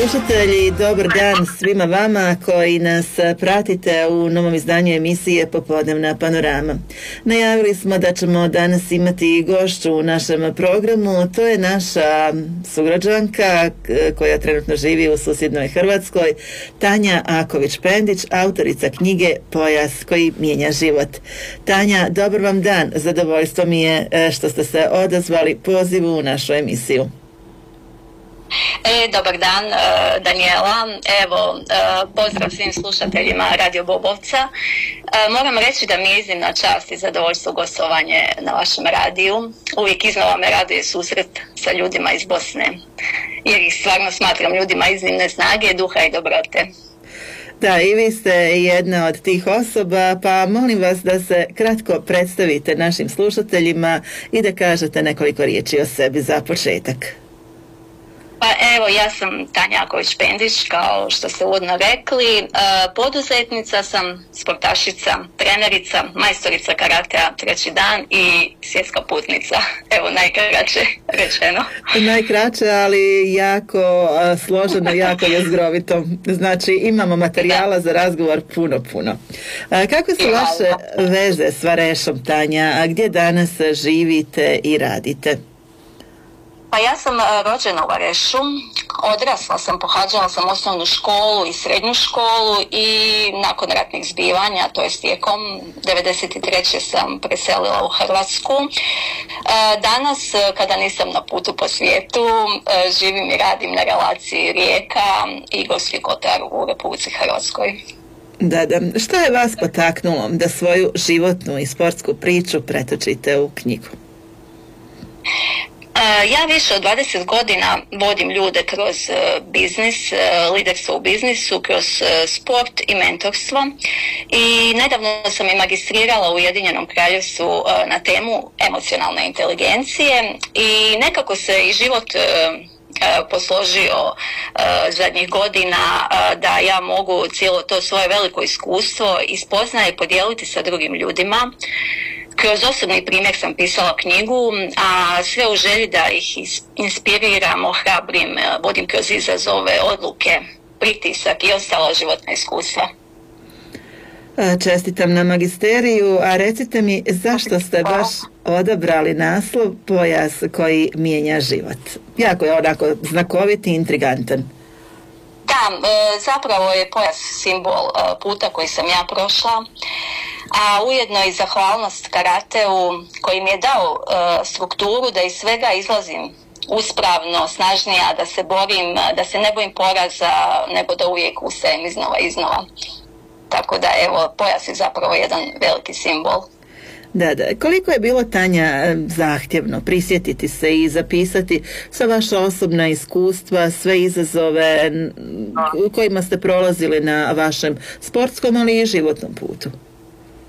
Slušatelji, dobar dan svima vama koji nas pratite u novom izdanju emisije Popodnevna panorama. Najavili smo da ćemo danas imati gošću u našem programu. To je naša sugrađanka koja trenutno živi u susjednoj Hrvatskoj, Tanja Aković-Pendić, autorica knjige Pojas koji mijenja život. Tanja, dobar vam dan. Zadovoljstvo mi je što ste se odazvali pozivu u našu emisiju. Dobar dan, Danijela. Evo, pozdrav svim slušateljima Radio Bobovca. Moram reći da mi je iznimna čast i zadovoljstvo gostovanje na vašem radiju. Uvijek iznova me raduje susret sa ljudima iz Bosne, jer ih stvarno smatram ljudima iznimne snage, duha i dobrote. Da, i vi ste jedna od tih osoba, pa molim vas da se kratko predstavite našim slušateljima i da kažete nekoliko riječi o sebi za početak. Pa evo, ja sam Tanja Aković-Pendić, kao što ste uvodno rekli. Poduzetnica sam, sportašica, trenerica, majstorica karatea treći dan i svjetska putnica. Evo, najkraće rečeno. Najkraće, ali jako složeno, jako jezgrovito. Znači, imamo materijala za razgovor puno. Kako su vaše veze s Varešom, Tanja? A gdje danas živite i radite? Pa ja sam rođena u Varešu, odrasla sam, pohađala sam osnovnu školu i srednju školu i nakon ratnih zbivanja, to je tijekom 93. sam preselila u Hrvatsku. Danas, kada nisam na putu po svijetu, živim i radim na relaciji Rijeka i Gorski kotar u Republici Hrvatskoj. Da. Što je vas potaknulo da svoju životnu i sportsku priču pretočite u knjigu? Ja više od 20 godina vodim ljude kroz biznis, liderstvo u biznisu, kroz sport i mentorstvo i nedavno sam i magistrirala u Ujedinjenom Kraljevstvu na temu emocionalne inteligencije i nekako se i život posložio zadnjih godina da ja mogu cijelo to svoje veliko iskustvo i spoznaje podijeliti sa drugim ljudima. Kroz osobni primjer sam pisala knjigu, a sve u želji da ih inspiriram, ohrabrim, vodim kroz izazove, odluke, pritisak i ostala životna iskustva. Čestitam na magisteriju, a recite mi zašto ste baš odabrali naslov Pojas koji mijenja život? Jako je onako znakovit i intrigantan. Da, zapravo je pojas simbol puta koji sam ja prošla, a ujedno i zahvalnost karateu koji mi je dao strukturu da iz svega izlazim uspravno, snažnija, da se borim, da se ne bojim poraza, nego da uvijek ustajem iznova. Tako da evo, pojas je zapravo jedan veliki simbol. Da. Koliko je bilo, Tanja, zahtjevno prisjetiti se i zapisati sva vaša osobna iskustva, sve izazove u kojima ste prolazili na vašem sportskom, ali i životnom putu?